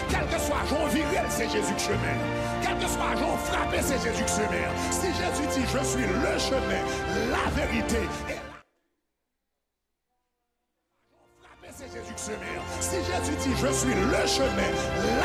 Quel que soit Jean viril, c'est Jésus qui chemin. Quel que soit Jean frappé, c'est Jésus qui chemin. Si Jésus dit, je suis le chemin, la vérité et la... C'est Jésus qui chemin. Si Jésus dit, je suis le chemin,